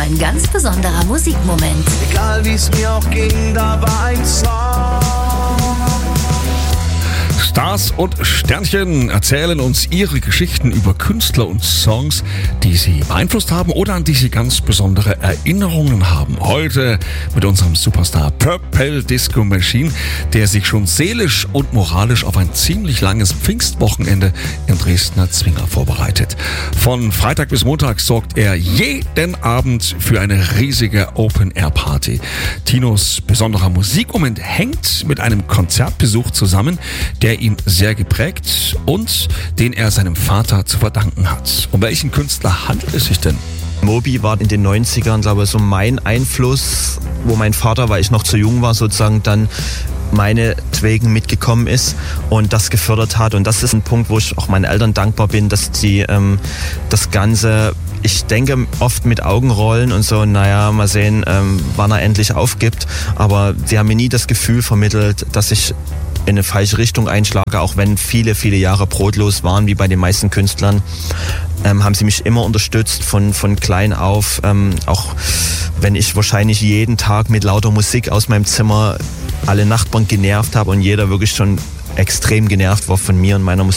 ein ganz besonderer Musikmoment. Egal wie es mir auch ging, da war ein Song. Stars und Sternchen erzählen uns ihre Geschichten über Künstler und Songs, die sie beeinflusst haben oder an die sie ganz besondere Erinnerungen haben. Heute mit unserem Superstar Purple Disco Machine, der sich schon seelisch und moralisch auf ein ziemlich langes Pfingstwochenende im Dresdner Zwinger vorbereitet. Von Freitag bis Montag sorgt er jeden Abend für eine riesige Open-Air-Party. Tinos besonderer Musikmoment hängt mit einem Konzertbesuch zusammen, der ihn sehr geprägt und den er seinem Vater zu verdanken hat. Um welchen Künstler handelt es sich denn? Moby war in den 90ern, glaube ich, so mein Einfluss, wo mein Vater, weil ich noch zu jung war, sozusagen dann meinetwegen mitgekommen ist und das gefördert hat. Und das ist ein Punkt, wo ich auch meinen Eltern dankbar bin, dass die das Ganze, ich denke, oft mit Augenrollen und so, naja, mal sehen, wann er endlich aufgibt. Aber sie haben mir nie das Gefühl vermittelt, dass ich in eine falsche Richtung einschlage, auch wenn viele, viele Jahre brotlos waren, wie bei den meisten Künstlern, haben sie mich immer unterstützt von klein auf, auch wenn ich wahrscheinlich jeden Tag mit lauter Musik aus meinem Zimmer alle Nachbarn genervt habe und jeder wirklich schon extrem genervt war von mir und meiner Musik.